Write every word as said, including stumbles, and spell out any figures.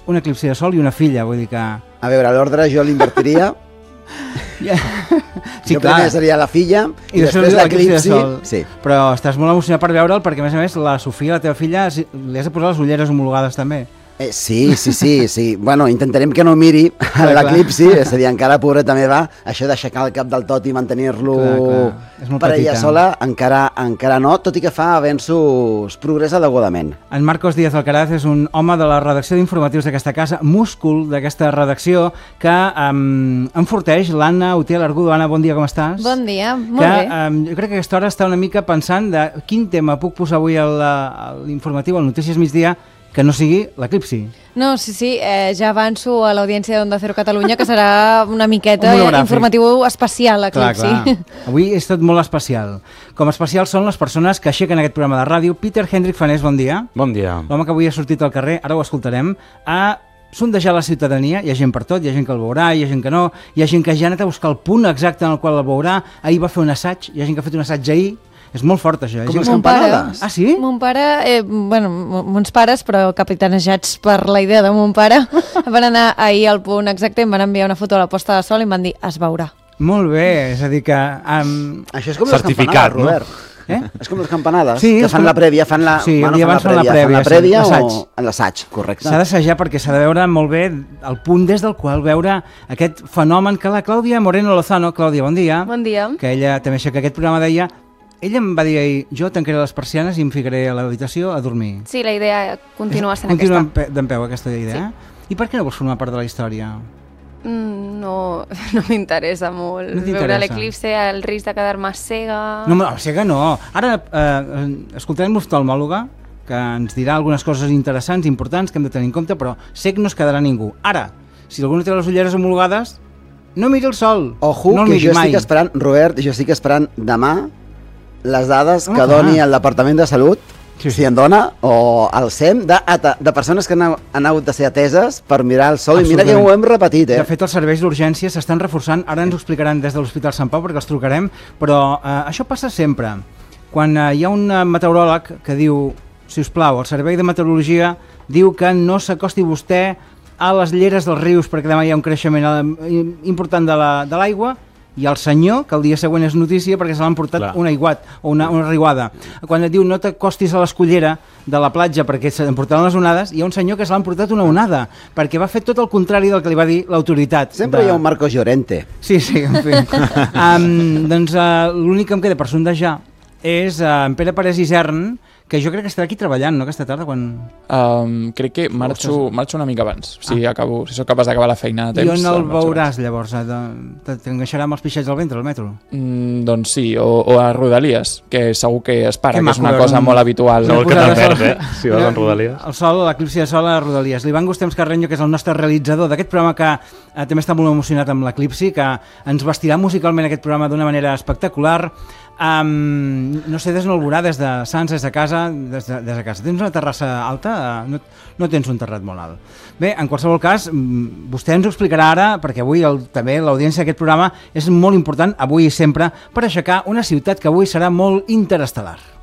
un eclipsi de sol i una filla, vull dir que... A veure, l'ordre jo l'invertiria. Yeah. Sí, jo clar. primer seria la filla i, I després l'eclipsi. De sí. Però estàs molt emocionat per veure'l perquè, a més a més, la Sofia, la teva filla, li has de posar les ulleres homologades també. Eh, sí, sí, sí, sí. Bueno, intentarem que no miri l'eclipsi, és a dir, encara pobreta meva, això d'aixecar el cap del tot i mantenir-lo per ella sola, encara, encara no, tot i que fa avenços, progressa degudament. En Marcos Díaz Alcaraz és un home de la redacció d'informatius d'aquesta casa, múscul d'aquesta redacció, que um, enforteix l'Anna Utiel Argudo. Anna, bon dia, com estàs? Bon dia, molt que, bé. Um, jo crec que aquesta hora està una mica pensant de quin tema puc posar avui a l'informatiu, al Notícies Migdia, que no sigui l'eclipsi. No, sí, sí, eh, ja avanço a l'audiència d'Onda Cero Catalunya que serà una miqueta un informatiu especial, l'eclipsi. Clar, clar. Avui és tot molt especial. Com especial són les persones que aixequen aquest programa de ràdio. Peter Hendrik Fanés, bon dia. Bon dia. L'home que avui ha sortit al carrer, ara ho escoltarem, ha sondejar la ciutadania, hi ha gent per tot, hi ha gent que el veurà, hi ha gent que no, hi ha gent que ja ha anat a buscar el punt exacte en el qual el veurà, ahir va fer un assaig, hi ha gent que ha fet un assaig ahir. És molt fort, això. Com les campanades. Ah, sí? Mon pare, eh, bueno, mons pares, però capitanejats per la idea de mon pare, van anar ahir al punt exacte, em van enviar una foto a la posta de sol i em van dir, es veurà. Molt bé, és a dir que... Um... Això és com les campanades, Robert. Eh? És com les campanades, sí, que fan com... la prèvia, fan la, sí, bueno, fan la prèvia, la prèvia, fan la prèvia sí, o en l'assaig, correcte. S'ha d'assajar perquè s'ha de veure molt bé el punt des del qual veure aquest fenomen que la Clàudia Moreno Lozano, Clàudia, bon dia, bon dia. Que ella també aixeca aquest programa, deia, ella em va dir ahir, jo tancaré les persianes i em ficaré a l'habitació a dormir. Sí, la idea continua sent continua aquesta. Continua d'en peu aquesta idea. Sí. I per què no vols formar part de la història? Mm, no no m'interessa molt no veure l'eclipsi, el risc de quedar-me cega... No, no, cega no. Ara eh, escoltarem l'oftalmòloga, que ens dirà algunes coses interessants, importants, que hem de tenir en compte, però cec no es quedarà ningú. Ara, si algú no té les ulleres homologades, no miri el sol. Ojo, no que el jo mai. estic esperant, Robert, jo estic esperant demà les dades oh, que doni el Departament de Salut, sí, sí. si en dona, o el S E M, de, de persones que han, han hagut de ser ateses per mirar el sol, i mira que ho hem repetit, eh? De fet, els serveis d'urgència s'estan reforçant, ara ens ho explicaran des de l'Hospital Sant Pau, perquè els trucarem, però eh, això passa sempre. Quan eh, hi ha un meteoròleg que diu, si us plau, el servei de meteorologia diu que no s'acosti vostè a les lleres dels rius perquè demà hi ha un creixement important de l'aigua, i el senyor, que el dia següent és notícia perquè se l'han portat Clar. un aiguat o una, una riuada. Quan et diu no t'acostis a l'escullera de la platja perquè se'n portaran les onades, hi ha un senyor que se l'han portat una onada perquè va fer tot el contrari del que li va dir l'autoritat. Sempre de... hi ha un Marcos Llorente. Sí, sí, en fi. um, doncs uh, l'únic que em queda per sondejar és uh, en Pere Parés Isern, que jo crec que estarà aquí treballant, no?, aquesta tarda, quan... Um, crec que marxo, marxo una mica abans, si, ah. acabo, si sóc capaç d'acabar la feina a temps. I on el veuràs, llavors? T'enganxarà amb els pixets al ventre, al metro? Mm, doncs sí, o, o a Rodalies, que segur que es para, que, que és una cosa un... molt habitual. Segur que te'l perds, eh? Si vas en Rodalies. El sol, l'eclipsi de sol a Rodalies. L'Ivan Gustems Carreño, que és el nostre realitzador d'aquest programa, que eh, també està molt emocionat amb l'eclipsi, que ens vestirà musicalment aquest programa d'una manera espectacular. Um, no sé, des d'on el veurà, des de Sants, des de casa, des de, des de casa. Tens una terrassa alta? No, no tens un terrat molt alt. Bé, en qualsevol cas, vostè ens ho explicarà ara, perquè avui el, també l'audiència d'aquest programa és molt important, avui i sempre, per aixecar una ciutat que avui serà molt interestel·lar.